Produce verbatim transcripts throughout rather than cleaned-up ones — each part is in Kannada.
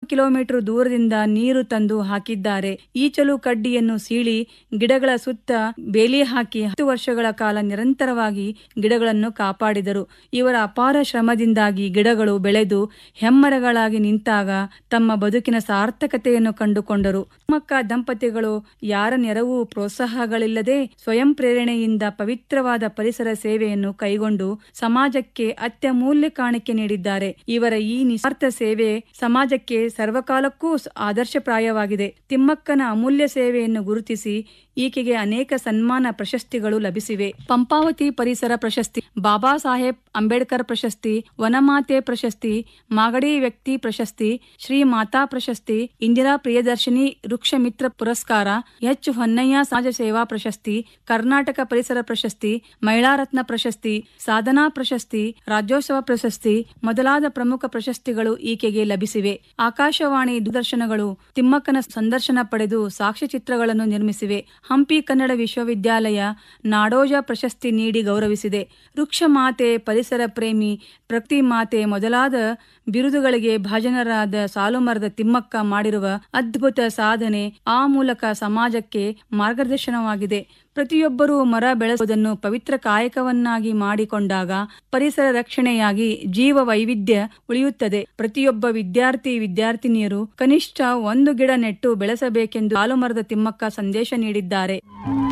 ಕಿಲೋಮೀಟರ್ ದೂರದಿಂದ ನೀರು ತಂದು ಹಾಕಿದ್ದಾರೆ. ಈಚಲು ಕಡ್ಡಿಯನ್ನು ಸೀಳಿ ಗಿಡಗಳ ಸುತ್ತ ಬೇಲಿ ಹಾಕಿ ಹತ್ತು ವರ್ಷಗಳ ಕಾಲ ನಿರಂತರವಾಗಿ ಗಿಡಗಳನ್ನು ಕಾಪಾಡಿದರು. ಇವರ ಅಪಾರ ಶ್ರಮದಿಂದಾಗಿ ಗಿಡಗಳು ಬೆಳೆದು ಹೆಮ್ಮರಗಳಾಗಿ ನಿಂತಾಗ ತಮ್ಮ ಬದುಕಿನ ಸಾರ್ಥಕತೆಯನ್ನು ಕಂಡುಕೊಂಡರು. ತಿಮ್ಮಕ್ಕ ದಂಪತಿಗಳು ಯಾರ ನೆರವು ಪ್ರೋತ್ಸಾಹಗಳಿಲ್ಲದೆ ಸ್ವಯಂ ಪ್ರೇರಣೆಯಿಂದ ಪವಿತ್ರವಾದ ಪರಿಸರ ಸೇವೆಯನ್ನು ಕೈಗೊಂಡು ಸಮಾಜಕ್ಕೆ ಅತ್ಯಮೂಲ್ಯ ಕಾಣಿಕೆ ನೀಡಿದ್ದಾರೆ. ಇವರ ಈ ನಿಸ್ವಾರ್ಥ ಸೇವೆ ಸಮಾಜಕ್ಕೆ ಸರ್ವಕಾಲಕ್ಕೂ ಆದರ್ಶಪ್ರಾಯವಾಗಿದೆ. ತಿಮ್ಮಕ್ಕನ ಅಮೂಲ್ಯ ಸೇವೆಯನ್ನು ಗುರುತಿಸಿ ಈಕೆಗೆ ಅನೇಕ ಸನ್ಮಾನ ಪ್ರಶಸ್ತಿಗಳು ಲಭಿಸಿವೆ. ಪಂಪಾವತಿ ಪರಿಸರ ಪ್ರಶಸ್ತಿ, ಬಾಬಾ ಸಾಹೇಬ್ ಅಂಬೇಡ್ಕರ್ ಪ್ರಶಸ್ತಿ, ವನಮಾತೆ ಪ್ರಶಸ್ತಿ, ಮಾಗಡಿ ವ್ಯಕ್ತಿ ಪ್ರಶಸ್ತಿ, ಶ್ರೀ ಮಾತಾ ಪ್ರಶಸ್ತಿ, ಇಂದಿರಾ ಪ್ರಿಯದರ್ಶಿನಿ ವೃಕ್ಷ ಮಿತ್ರ ಪುರಸ್ಕಾರ, ಎಚ್ ಹೊನ್ನಯ್ಯ ಸಮಾಜ ಸೇವಾ ಪ್ರಶಸ್ತಿ, ಕರ್ನಾಟಕ ಪರಿಸರ ಪ್ರಶಸ್ತಿ, ಮಹಿಳಾ ರತ್ನ ಪ್ರಶಸ್ತಿ, ಸಾಧನಾ ಪ್ರಶಸ್ತಿ, ರಾಜ್ಯೋತ್ಸವ ಪ್ರಶಸ್ತಿ ಮೊದಲಾದ ಪ್ರಮುಖ ಪ್ರಶಸ್ತಿಗಳು ಈಕೆಗೆ ಲಭಿಸಿವೆ. ಆಕಾಶವಾಣಿ, ದೂರದರ್ಶನಗಳು ತಿಮ್ಮಕ್ಕನ ಸಂದರ್ಶನ ಪಡೆದು ಸಾಕ್ಷ್ಯಚಿತ್ರಗಳನ್ನು ನಿರ್ಮಿಸಿವೆ. ಹಂಪಿ ಕನ್ನಡ ವಿಶ್ವವಿದ್ಯಾಲಯ ನಾಡೋಜ ಪ್ರಶಸ್ತಿ ನೀಡಿ ಗೌರವಿಸಿದೆ. ವೃಕ್ಷ ಮಾತೆ, ಪರಿಸರ ಪ್ರೇಮಿ, ಪ್ರಕೃತಿ ಮಾತೆ ಮೊದಲಾದ ಬಿರುದುಗಳಿಗೆ ಭಾಜನರಾದ ಸಾಲುಮರದ ತಿಮ್ಮಕ್ಕ ಮಾಡಿರುವ ಅದ್ಭುತ ಸಾಧನೆ ಆ ಮೂಲಕ ಸಮಾಜಕ್ಕೆ ಮಾರ್ಗದರ್ಶನವಾಗಿದೆ. ಪ್ರತಿಯೊಬ್ಬರೂ ಮರ ಬೆಳೆಸುವುದನ್ನು ಪವಿತ್ರ ಕಾಯಕವನ್ನಾಗಿ ಮಾಡಿಕೊಂಡಾಗ ಪರಿಸರ ರಕ್ಷಣೆಯಾಗಿ ಜೀವ ವೈವಿಧ್ಯ ಉಳಿಯುತ್ತದೆ. ಪ್ರತಿಯೊಬ್ಬ ವಿದ್ಯಾರ್ಥಿ ವಿದ್ಯಾರ್ಥಿನಿಯರು ಕನಿಷ್ಠ ಒಂದು ಗಿಡ ನೆಟ್ಟು ಬೆಳೆಸಬೇಕೆಂದು ಸಾಲುಮರದ ತಿಮ್ಮಕ್ಕ ಸಂದೇಶ ನೀಡಿದ್ದಾರೆ.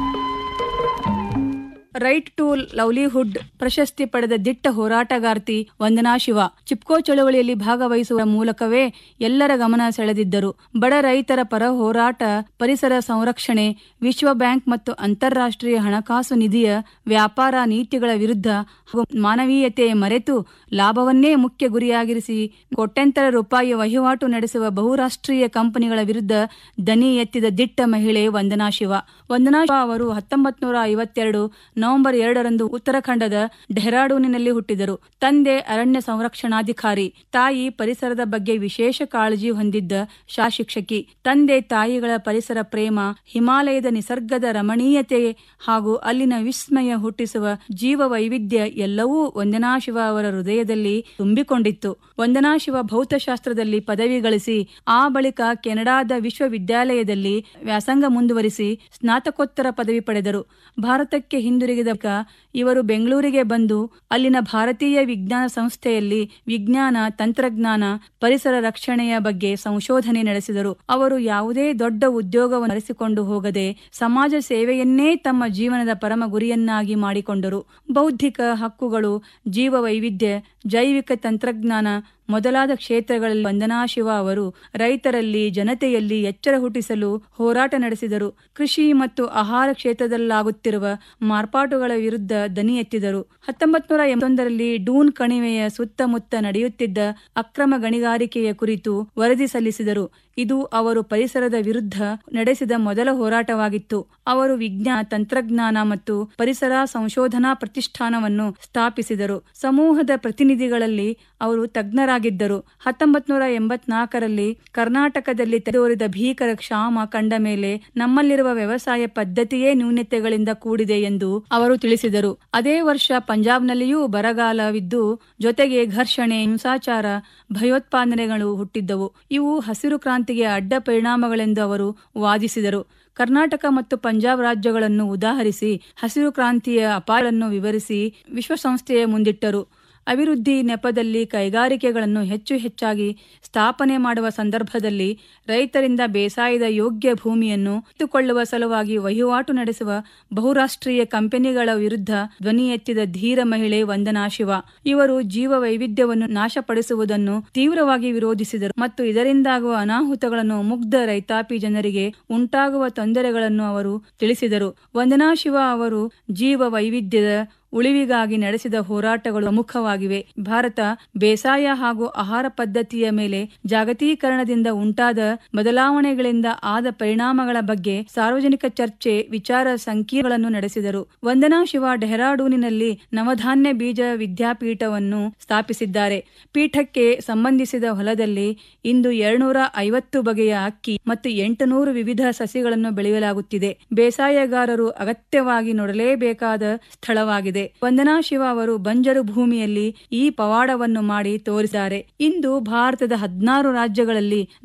ರೈಟ್ ಟು ಲವ್ಲಿಹುಡ್ ಪ್ರಶಸ್ತಿ ಪಡೆದ ದಿಟ್ಟ ಹೋರಾಟಗಾರ್ತಿ ವಂದನಾ ಶಿವ ಚಿಪ್ಕೋ ಚಳವಳಿಯಲ್ಲಿ ಭಾಗವಹಿಸುವ ಮೂಲಕವೇ ಎಲ್ಲರ ಗಮನ ಸೆಳೆದಿದ್ದರು. ಬಡ ರೈತರ ಪರ ಹೋರಾಟ, ಪರಿಸರ ಸಂರಕ್ಷಣೆ, ವಿಶ್ವ ಬ್ಯಾಂಕ್ ಮತ್ತು ಅಂತಾರಾಷ್ಟ್ರೀಯ ಹಣಕಾಸು ನಿಧಿಯ ವ್ಯಾಪಾರ ನೀತಿಗಳ ವಿರುದ್ಧ ಹಾಗೂ ಮಾನವೀಯತೆ ಮರೆತು ಲಾಭವನ್ನೇ ಮುಖ್ಯ ಗುರಿಯಾಗಿರಿಸಿ ಕೋಟ್ಯಂತರ ರೂಪಾಯಿ ವಹಿವಾಟು ನಡೆಸುವ ಬಹುರಾಷ್ಟ್ರೀಯ ಕಂಪನಿಗಳ ವಿರುದ್ಧ ದನಿ ಎತ್ತಿದ ದಿಟ್ಟ ಮಹಿಳೆ ವಂದನಾ ಶಿವ. ವಂದನಾ ಶಿವ ಅವರು ಹತ್ತೊಂಬತ್ ನೂರ ಐವತ್ತೆರಡು ನವೆಂಬರ್ ಎರಡರಂದು ಉತ್ತರಾಖಂಡದ ಡೆಹ್ರಾಡೂನಿನಲ್ಲಿ ಹುಟ್ಟಿದರು. ತಂದೆ ಅರಣ್ಯ ಸಂರಕ್ಷಣಾಧಿಕಾರಿ, ತಾಯಿ ಪರಿಸರದ ಬಗ್ಗೆ ವಿಶೇಷ ಕಾಳಜಿ ಹೊಂದಿದ್ದ ಶಾ ಶಿಕ್ಷಕಿ. ತಂದೆ ತಾಯಿಗಳ ಪರಿಸರ ಪ್ರೇಮ, ಹಿಮಾಲಯದ ನಿಸರ್ಗದ ರಮಣೀಯತೆ ಹಾಗೂ ಅಲ್ಲಿನ ವಿಸ್ಮಯ ಹುಟ್ಟಿಸುವ ಜೀವ ವೈವಿಧ್ಯ ಎಲ್ಲವೂ ವಂದನಾ ಶಿವ ಅವರ ಹೃದಯದಲ್ಲಿ ತುಂಬಿಕೊಂಡಿತ್ತು. ವಂದನಾ ಶಿವ ಭೌತಶಾಸ್ತ್ರದಲ್ಲಿ ಪದವಿ ಗಳಿಸಿ ಆ ಬಳಿಕ ಕೆನಡಾದ ವಿಶ್ವವಿದ್ಯಾಲಯದಲ್ಲಿ ವ್ಯಾಸಂಗ ಮುಂದುವರಿಸಿ ಸ್ನಾತಕೋತ್ತರ ಪದವಿ ಪಡೆದರು. ಭಾರತಕ್ಕೆ ಹಿಂದಿರುಗಿದ ಇವರು ಬೆಂಗಳೂರಿಗೆ ಬಂದು ಅಲ್ಲಿನ ಭಾರತೀಯ ವಿಜ್ಞಾನ ಸಂಸ್ಥೆಯಲ್ಲಿ ವಿಜ್ಞಾನ, ತಂತ್ರಜ್ಞಾನ, ಪರಿಸರ ರಕ್ಷಣೆಯ ಬಗ್ಗೆ ಸಂಶೋಧನೆ ನಡೆಸಿದರು. ಅವರು ಯಾವುದೇ ದೊಡ್ಡ ಉದ್ಯೋಗವನ್ನು ಅರಸಿಕೊಂಡು ಹೋಗದೆ ಸಮಾಜ ಸೇವೆಯನ್ನೇ ತಮ್ಮ ಜೀವನದ ಪರಮ ಗುರಿಯನ್ನಾಗಿ ಮಾಡಿಕೊಂಡರು. ಬೌದ್ಧಿಕ ಹಕ್ಕುಗಳು, ಜೀವ ವೈವಿಧ್ಯ, ಜೈವಿಕ ತಂತ್ರಜ್ಞಾನ ಮೊದಲಾದ ಕ್ಷೇತ್ರಗಳಲ್ಲಿ ವಂದನಾ ಶಿವ ಅವರು ರೈತರಲ್ಲಿ, ಜನತೆಯಲ್ಲಿ ಎಚ್ಚರ ಹುಟ್ಟಿಸಲು ಹೋರಾಟ ನಡೆಸಿದರು. ಕೃಷಿ ಮತ್ತು ಆಹಾರ ಕ್ಷೇತ್ರದಲ್ಲಾಗುತ್ತಿರುವ ಮಾರ್ಪಾಟುಗಳ ವಿರುದ್ಧ ದನಿ ಎತ್ತಿದರು. ಹತ್ತೊಂಬತ್ ನೂರ ಎಂಬತ್ತೊಂದರಲ್ಲಿ ಡೂನ್ ಕಣಿವೆಯ ಸುತ್ತಮುತ್ತ ನಡೆಯುತ್ತಿದ್ದ ಅಕ್ರಮ ಗಣಿಗಾರಿಕೆಯ ಕುರಿತು ವರದಿ ಸಲ್ಲಿಸಿದರು. ಇದು ಅವರು ಪರಿಸರದ ವಿರುದ್ಧ ನಡೆಸಿದ ಮೊದಲ ಹೋರಾಟವಾಗಿತ್ತು. ಅವರು ವಿಜ್ಞಾನ, ತಂತ್ರಜ್ಞಾನ ಮತ್ತು ಪರಿಸರ ಸಂಶೋಧನಾ ಪ್ರತಿಷ್ಠಾನವನ್ನು ಸ್ಥಾಪಿಸಿದರು. ಸಮೂಹದ ಪ್ರತಿನಿಧಿಗಳಲ್ಲಿ ಅವರು ತಜ್ಞರಾಗಿದ್ದರು. ಹತ್ತೊಂಬತ್ ನೂರ ಎಂಬತ್ನಾಲ್ಕರಲ್ಲಿ ಕರ್ನಾಟಕದಲ್ಲಿ ತಲೆದೋರಿದ ಭೀಕರ ಕ್ಷಾಮ ಕಂಡ ಮೇಲೆ ನಮ್ಮಲ್ಲಿರುವ ವ್ಯವಸಾಯ ಪದ್ಧತಿಯೇ ನ್ಯೂನತೆಗಳಿಂದ ಕೂಡಿದೆ ಎಂದು ಅವರು ತಿಳಿಸಿದರು. ಅದೇ ವರ್ಷ ಪಂಜಾಬ್ನಲ್ಲಿಯೂ ಬರಗಾಲವಿದ್ದು ಜೊತೆಗೆ ಘರ್ಷಣೆ, ಹಿಂಸಾಚಾರ, ಭಯೋತ್ಪಾದನೆಗಳು ಹುಟ್ಟಿದ್ದವು. ಇವು ಹಸಿರು ಕ್ರಾಂತಿಗೆ ಅಡ್ಡ ಪರಿಣಾಮಗಳೆಂದು ಅವರು ವಾದಿಸಿದರು. ಕರ್ನಾಟಕ ಮತ್ತು ಪಂಜಾಬ್ ರಾಜ್ಯಗಳನ್ನು ಉದಾಹರಿಸಿ ಹಸಿರು ಕ್ರಾಂತಿಯ ಅಪಾಯಗಳನ್ನು ವಿವರಿಸಿ ವಿಶ್ವಸಂಸ್ಥೆಯ ಮುಂದಿಟ್ಟರು. ಅಭಿವೃದ್ಧಿ ನೆಪದಲ್ಲಿ ಕೈಗಾರಿಕೆಗಳನ್ನು ಹೆಚ್ಚು ಹೆಚ್ಚಾಗಿ ಸ್ಥಾಪನೆ ಮಾಡುವ ಸಂದರ್ಭದಲ್ಲಿ ರೈತರಿಂದ ಬೇಸಾಯದ ಯೋಗ್ಯ ಭೂಮಿಯನ್ನು ಕಿತ್ತುಕೊಳ್ಳುವ ಸಲುವಾಗಿ ವಹಿವಾಟು ನಡೆಸುವ ಬಹುರಾಷ್ಟ್ರೀಯ ಕಂಪನಿಗಳ ವಿರುದ್ಧ ಧ್ವನಿ ಎತ್ತಿದ ಧೀರ ಮಹಿಳೆ ವಂದನಾ ಶಿವ. ಇವರು ಜೀವ ವೈವಿಧ್ಯವನ್ನು ನಾಶಪಡಿಸುವುದನ್ನು ತೀವ್ರವಾಗಿ ವಿರೋಧಿಸಿದರು ಮತ್ತು ಇದರಿಂದಾಗುವ ಅನಾಹುತಗಳನ್ನು ಮುಗ್ಧ ರೈತಾಪಿ ಜನರಿಗೆ ಉಂಟಾಗುವ ತೊಂದರೆಗಳನ್ನು ಅವರು ತಿಳಿಸಿದರು. ವಂದನಾ ಶಿವ ಅವರು ಜೀವ ವೈವಿಧ್ಯದ ಉಳಿವಿಗಾಗಿ ನಡೆಸಿದ ಹೋರಾಟಗಳು ಪ್ರಮುಖವಾಗಿವೆ. ಭಾರತ ಬೇಸಾಯ ಹಾಗೂ ಆಹಾರ ಪದ್ಧತಿಯ ಮೇಲೆ ಜಾಗತೀಕರಣದಿಂದ ಉಂಟಾದ ಬದಲಾವಣೆಗಳಿಂದ ಆದ ಪರಿಣಾಮಗಳ ಬಗ್ಗೆ ಸಾರ್ವಜನಿಕ ಚರ್ಚೆ, ವಿಚಾರ ಸಂಕಿರಣಗಳನ್ನು ನಡೆಸಿದರು. ವಂದನಾ ಶಿವ ಡೆಹ್ರಾಡೂನಿನಲ್ಲಿ ನವಧಾನ್ಯ ಬೀಜ ವಿದ್ಯಾಪೀಠವನ್ನು ಸ್ಥಾಪಿಸಿದ್ದಾರೆ. ಪೀಠಕ್ಕೆ ಸಂಬಂಧಿಸಿದ ಹೊಲದಲ್ಲಿ ಇಂದು ಎರಡ್ನೂರ ಐವತ್ತು ಬಗೆಯ ಅಕ್ಕಿ ಮತ್ತು ಎಂಟುನೂರು ವಿವಿಧ ಸಸಿಗಳನ್ನು ಬೆಳೆಯಲಾಗುತ್ತಿದೆ. ಬೇಸಾಯಗಾರರು ಅಗತ್ಯವಾಗಿ ನೋಡಲೇಬೇಕಾದ ಸ್ಥಳವಾಗಿದೆ. ವಂದನಾ ಶಿವ ಅವರು ಬಂಜರು ಭೂಮಿಯಲ್ಲಿ ಈ ಪವಾಡವನ್ನು ಮಾಡಿ ತೋರಿಸಿದ್ದಾರೆ. ಇಂದು ಭಾರತದ ಹದಿನಾರು ರಾಜ್ಯಗಳಲ್ಲಿ